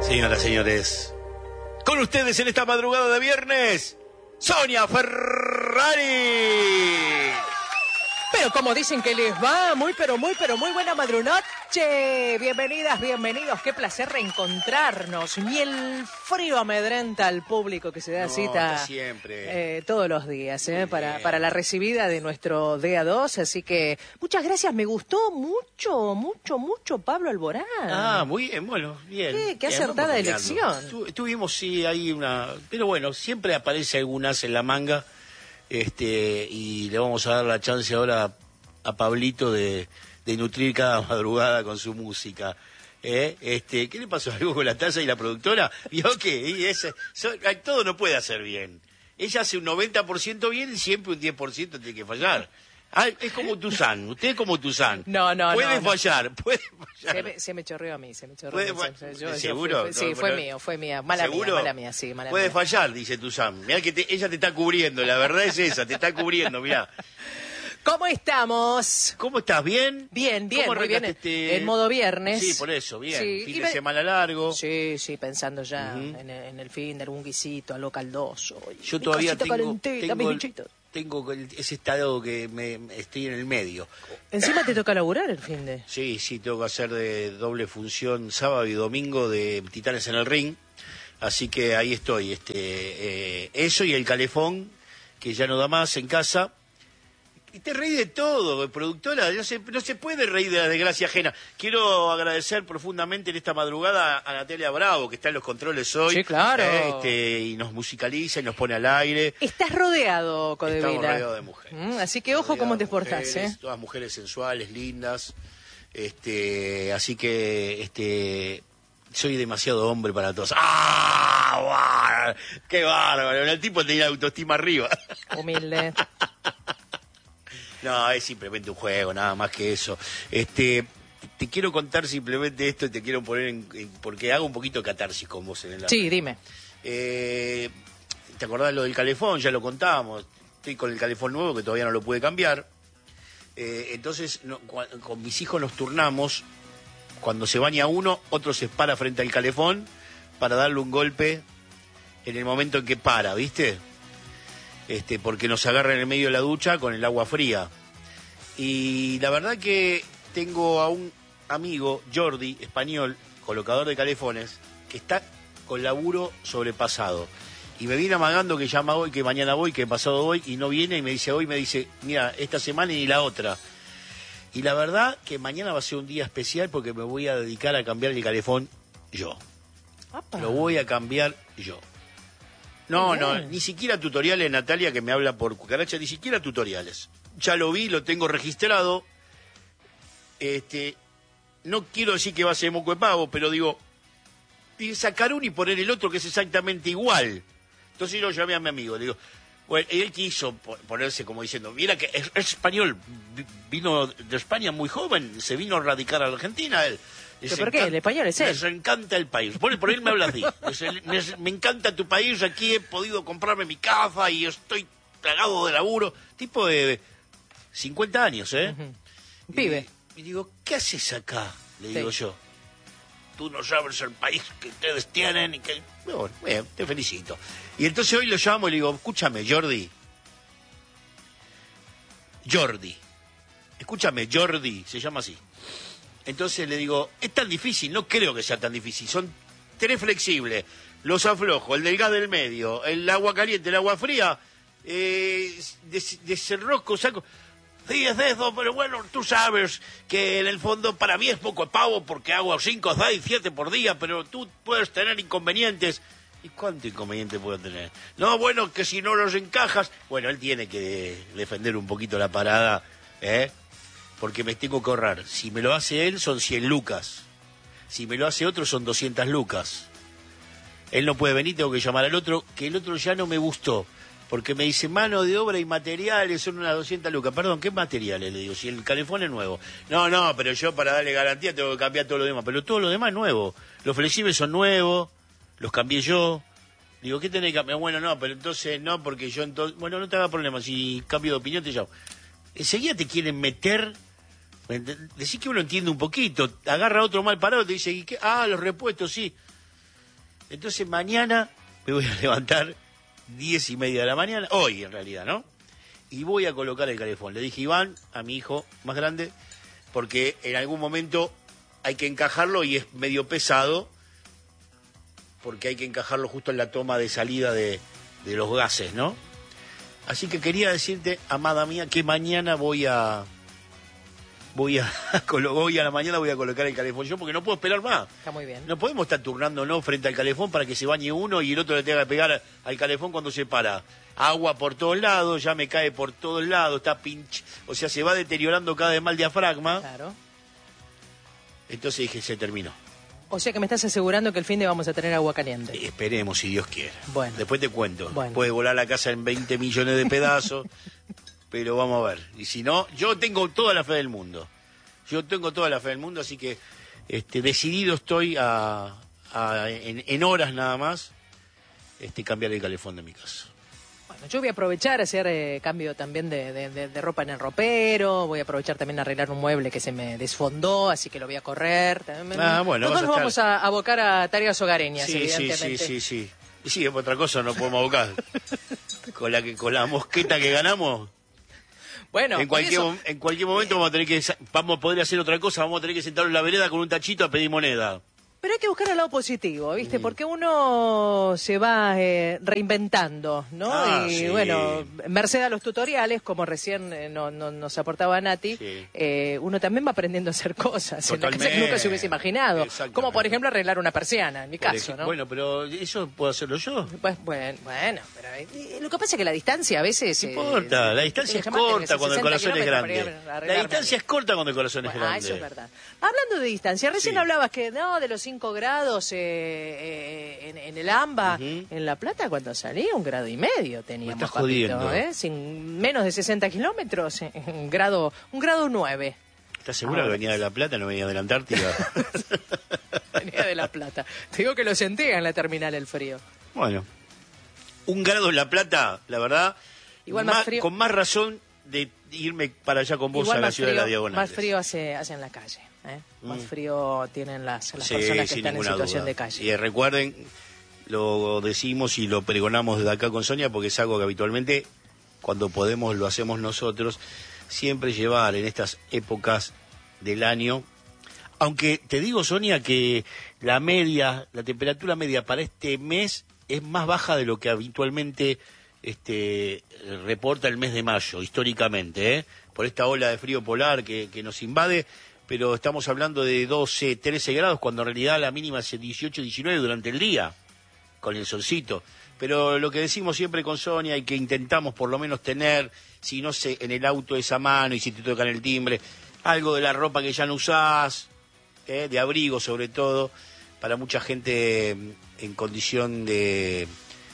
Señoras, señores, con ustedes en esta madrugada de viernes, Sonia Ferrari. Pero como dicen que les va, muy buena madrugada. Bienvenidas, bienvenidos. Qué placer reencontrarnos. Ni el frío amedrenta al público que se da cita siempre. todos los días para la recibida de nuestro DA2. Así que muchas gracias. Me gustó mucho Pablo Alborán. Muy bien, bueno, bien. Qué acertada elección. Tuvimos, sí, ahí una... Pero bueno, siempre aparece algún as en la manga. Y le vamos a dar la chance ahora a Pablito de nutrir cada madrugada con su música. ¿Qué le pasó? ¿Algo con la taza y la productora? ¿Vio que todo no puede hacer bien? Ella hace un 90% bien y siempre un 10% tiene que fallar. Es como Tuzán, usted es como Tuzán. No. Puede fallar. Se me chorreó a mí, ¿Seguro? Fue mía. Mala mía. Puede fallar, dice Tuzán. Mirá que ella te está cubriendo, la verdad es esa, te está cubriendo, mirá. ¿Cómo estamos? ¿Cómo estás? ¿Bien? Bien, muy bien. En modo viernes. Sí, por eso, bien. Sí, fin de semana largo. Sí, pensando ya en el fin de algún guisito, algo caldoso. Yo todavía tengo ese estado que estoy en el medio. ¿Encima te toca laburar el fin de? Sí, tengo que hacer de doble función sábado y domingo de Titanes en el Ring. Así que ahí estoy. Eso y el calefón, que ya no da más en casa. Y te reí de todo, productora, no se puede reír de la desgracia ajena. Quiero agradecer profundamente en esta madrugada a Natalia Bravo, que está en los controles hoy. Sí, claro. Y nos musicaliza y nos pone al aire. Estás rodeado, Codevila. Estamos rodeados de mujeres. Así que ojo cómo te portás, Todas mujeres sensuales, lindas. Así que soy demasiado hombre para todos. ¡Ah! ¡Qué bárbaro! El tipo tenía autoestima arriba. Humilde. No, es simplemente un juego, nada más que eso. Te quiero contar simplemente esto y te quiero poner porque hago un poquito de catarsis con vos en el... Sí, dime. ¿Te acordás lo del calefón? Ya lo contábamos. Estoy con el calefón nuevo que todavía no lo pude cambiar. Entonces, con mis hijos nos turnamos. Cuando se baña uno, otro se para frente al calefón para darle un golpe en el momento en que para, ¿viste? Porque nos agarra en el medio de la ducha con el agua fría. Y la verdad que tengo a un amigo, Jordi, español, colocador de calefones, que está con laburo sobrepasado. Y me viene amagando que llama hoy, que mañana voy, que pasado voy, y no viene, y me dice hoy, mira, esta semana y la otra. Y la verdad que mañana va a ser un día especial porque me voy a dedicar a cambiar el calefón yo. ¡Apa! Lo voy a cambiar yo. No, ni siquiera tutoriales, Natalia, que me habla por cucaracha, ni siquiera tutoriales. Ya lo vi, lo tengo registrado. No quiero decir que va a ser moco de pavo, pero digo, sacar uno y poner el otro que es exactamente igual. Entonces yo lo llamé a mi amigo, le digo, bueno, él quiso ponerse como diciendo, mira que es español, vino de España muy joven, se vino a radicar a la Argentina, él. ¿Pero por qué? El español es él. Les encanta el país. Por él me habla así. Me encanta tu país, aquí he podido comprarme mi casa y estoy plagado de laburo. Tipo de 50 años, Pibe. Y digo, ¿qué haces acá? Le digo yo. Tú no sabes el país que ustedes tienen y que... Bueno, bien, te felicito. Y entonces hoy lo llamo y le digo, escúchame, Jordi. Escúchame, Jordi, se llama así. Entonces le digo, es tan difícil, no creo que sea tan difícil, son 3 flexibles, los aflojo, el del gas del medio, el agua caliente, el agua fría, desenrosco, saco, sí es de eso, pero bueno, tú sabes que en el fondo para mí es poco de pavo porque hago 5, 6, 7 por día, pero tú puedes tener inconvenientes. ¿Y cuánto inconveniente puedo tener? No, bueno, que si no los encajas, bueno, él tiene que defender un poquito la parada, porque me tengo que ahorrar. Si me lo hace él, son 100 lucas. Si me lo hace otro, son 200 lucas. Él no puede venir, tengo que llamar al otro, que el otro ya no me gustó. Porque me dice, mano de obra y materiales son unas 200 lucas. Perdón, ¿qué materiales? Le digo, si el calefón es nuevo. No, pero yo para darle garantía tengo que cambiar todo lo demás. Pero todo lo demás es nuevo. Los flexibles son nuevos, los cambié yo. Digo, ¿qué tenés que cambiar? Bueno, no, pero entonces no, porque yo entonces... Bueno, no te hagas problema, si cambio de opinión te llamo. Enseguida te quieren meter... Decís que uno entiende un poquito, agarra otro mal parado y te dice, ¿y qué? Los repuestos, sí. Entonces mañana me voy a levantar 10:30 de la mañana, hoy en realidad, ¿no? Y voy a colocar el calefón. Le dije Iván, a mi hijo más grande, porque en algún momento hay que encajarlo y es medio pesado, porque hay que encajarlo justo en la toma de salida de los gases, ¿no? Así que quería decirte, amada mía, que mañana voy a la mañana voy a colocar el calefón yo, porque no puedo esperar más. Está muy bien. No podemos estar turnándonos frente al calefón para que se bañe uno y el otro le tenga que pegar al calefón cuando se para. Agua por todos lados, ya me cae por todos lados, está o sea, se va deteriorando cada vez más el diafragma. Claro. Entonces dije, se terminó. O sea que me estás asegurando que el fin de vamos a tener agua caliente. Esperemos, si Dios quiere. Bueno. Después te cuento. Bueno. Puede volar la casa en 20 millones de pedazos, pero vamos a ver. Y si no, yo tengo toda la fe del mundo. Así que decidido estoy en horas nada más cambiar el calefón de mi casa. Bueno, yo voy a aprovechar a hacer cambio también de ropa en el ropero, voy a aprovechar también a arreglar un mueble que se me desfondó, así que lo voy a correr. Bueno, todos nos vamos a abocar a tareas hogareñas, sí, evidentemente. Sí. Y sí, otra cosa no podemos abocar. con la mosqueta que ganamos. Bueno, en cualquier momento vamos a poder hacer otra cosa, vamos a tener que sentarnos en la vereda con un tachito a pedir moneda. Pero hay que buscar el lado positivo, ¿viste? Porque uno se va reinventando, ¿no? Y sí. bueno, merced a los tutoriales, como recién nos aportaba Nati, Sí. Uno también va aprendiendo a hacer cosas en la casa que nunca se hubiese imaginado. Como por ejemplo arreglar una persiana, en mi caso, ¿no? Bueno, pero eso puedo hacerlo yo. Pues, bueno, pero lo que pasa es que la distancia a veces... No importa, la distancia es corta cuando el corazón es grande. La distancia es corta cuando el corazón es grande. Eso es verdad. Hablando de distancia, recién Sí. hablabas que de los 5 grados en el AMBA. En La Plata, cuando salí, 1,5 grados teníamos. Me estás jodiendo. Sin menos de 60 kilómetros, un grado 9. ¿Estás segura que venía de La Plata, no venía de la Antártida? Venía de La Plata. Te digo que lo sentía en la terminal el frío. Bueno, 1 grado en La Plata, la verdad, Igual más frío. con más razón de irme para allá con vos Igual a la más ciudad de frío, la Diagonal. más frío hace en la calle. Más frío tienen las Sí, personas que sin están en ninguna situación duda. de calle. Y recuerden, lo decimos y lo pregonamos desde acá con Sonia, porque es algo que habitualmente, cuando podemos, lo hacemos nosotros, siempre llevar en estas épocas del año. Aunque te digo, Sonia, que la temperatura media para este mes es más baja de lo que habitualmente reporta el mes de mayo, históricamente, por esta ola de frío polar que nos invade. Pero estamos hablando de 12, 13 grados, cuando en realidad la mínima es 18, 19 durante el día, con el solcito. Pero lo que decimos siempre con Sonia y que intentamos por lo menos tener, si no sé, en el auto esa mano y si te tocan el timbre, algo de la ropa que ya no usás, de abrigo sobre todo, para mucha gente en condición de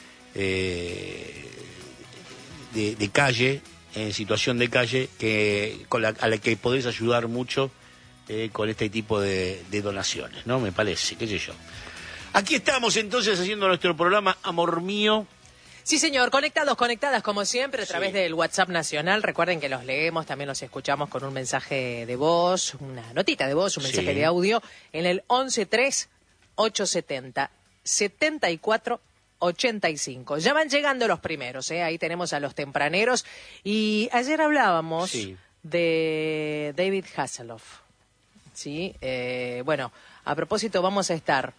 calle, en situación de calle, a la que podés ayudar mucho con este tipo de donaciones, ¿no? Me parece, qué sé yo. Aquí estamos entonces haciendo nuestro programa Amor Mío. Sí, señor, conectadas como siempre a través del WhatsApp nacional. Recuerden que los leemos, también los escuchamos con un mensaje de voz, una notita de voz, un mensaje de audio en el 11-3-870-7485. Ya van llegando los primeros, ahí tenemos a los tempraneros. Y ayer hablábamos de David Hasselhoff. Sí, bueno, a propósito vamos a estar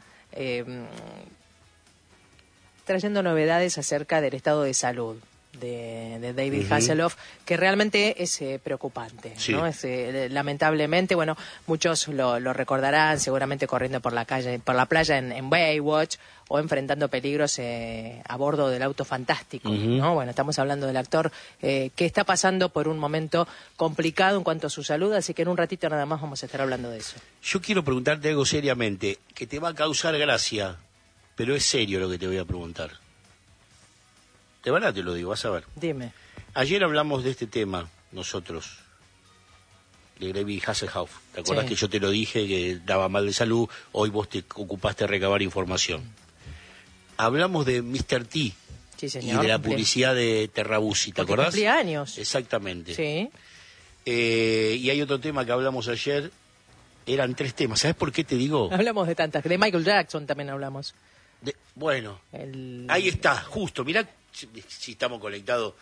trayendo novedades acerca del estado de salud de David Hasselhoff, que realmente es preocupante, ¿no? Lamentablemente, bueno, muchos lo recordarán seguramente corriendo por la playa en Baywatch o enfrentando peligros a bordo del auto fantástico, ¿no? Bueno, estamos hablando del actor que está pasando por un momento complicado en cuanto a su salud, así que en un ratito nada más vamos a estar hablando de eso. Yo quiero preguntarte algo seriamente, que te va a causar gracia, pero es serio lo que te voy a preguntar. De verdad te lo digo, vas a ver. Dime. Ayer hablamos de este tema, nosotros, de David Hasselhoff. ¿Te acuerdas que yo te lo dije, que daba mal de salud? Hoy vos te ocupaste de recabar información. Hablamos de Mr. T. Sí, señor. Y de la publicidad de Terrabuzzi, ¿te acordás? Cumplía años. Exactamente. Sí. Y hay otro tema que hablamos ayer. Eran 3 temas. ¿Sabes por qué te digo? Hablamos de tantas. De Michael Jackson también hablamos. Bueno, ahí está, justo. Mirá si estamos conectados.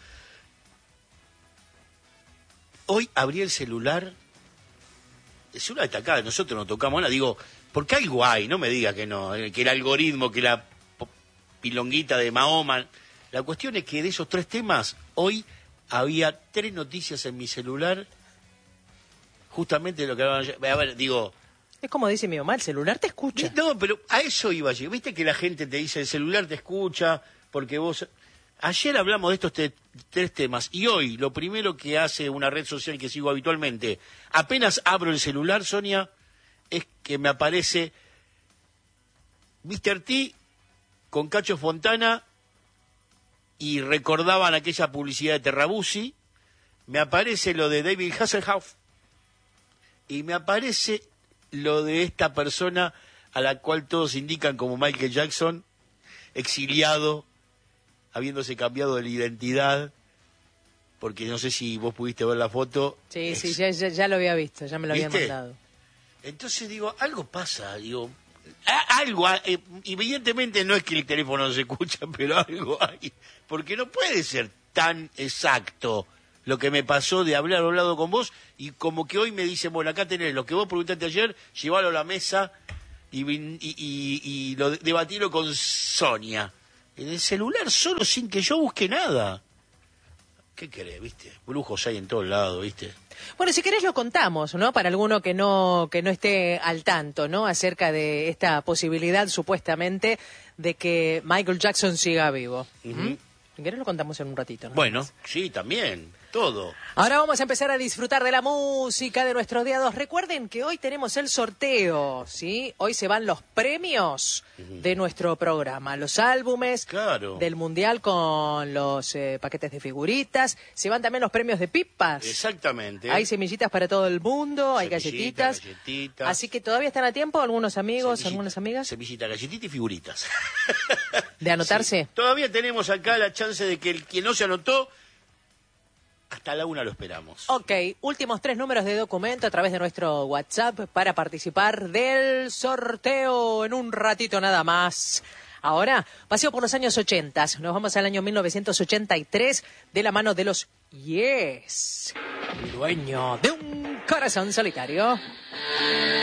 Hoy abrí el celular está acá, nosotros no tocamos nada. Digo, porque algo hay, no me diga que no, que el algoritmo, que la pilonguita de Mahoma. La cuestión es que de esos 3 temas, hoy había 3 noticias en mi celular, justamente de lo que hablaban. A ver, digo... Es como dice mi mamá, el celular te escucha. No, pero a eso iba yo. Viste que la gente te dice, el celular te escucha, porque vos... Ayer hablamos de estos 3 temas, y hoy lo primero que hace una red social que sigo habitualmente, apenas abro el celular, Sonia, es que me aparece Mr. T con Cacho Fontana, y recordaban aquella publicidad de Terrabuzzi, me aparece lo de David Hasselhoff, y me aparece lo de esta persona a la cual todos indican como Michael Jackson, exiliado, habiéndose cambiado de la identidad, porque no sé si vos pudiste ver la foto. Sí, ya lo había visto, ya me lo había mandado. Entonces digo, algo pasa, digo, algo, evidentemente no es que el teléfono no se escucha, pero algo hay, porque no puede ser tan exacto lo que me pasó de hablado con vos, y como que hoy me dicen, bueno, acá tenés lo que vos preguntaste ayer, llevalo a la mesa y lo debatilo con Sonia. En el celular solo, sin que yo busque nada. ¿Qué querés, viste? Brujos hay en todos lados, viste. Bueno, si querés lo contamos, ¿no? Para alguno que no esté al tanto, ¿no? Acerca de esta posibilidad, supuestamente, de que Michael Jackson siga vivo. Uh-huh. Si querés lo contamos en un ratito, ¿no? Bueno, sí, también, todo. Ahora vamos a empezar a disfrutar de la música de nuestros día 2. Recuerden que hoy tenemos el sorteo, ¿sí? Hoy se van los premios de nuestro programa. Los álbumes del Mundial con los paquetes de figuritas. Se van también los premios de pipas. Exactamente. Hay semillitas para todo el mundo, hay galletitas. Así que todavía están a tiempo algunos amigos, algunas amigas. Semillita, galletita y figuritas. ¿De anotarse? Sí. Todavía tenemos acá la chance de que el quien no se anotó, hasta la 1 lo esperamos. Ok, últimos 3 números de documento a través de nuestro WhatsApp para participar del sorteo en un ratito nada más. Ahora, paseo por los años 80. Nos vamos al año 1983 de la mano de los Yes. Dueño de un corazón solitario.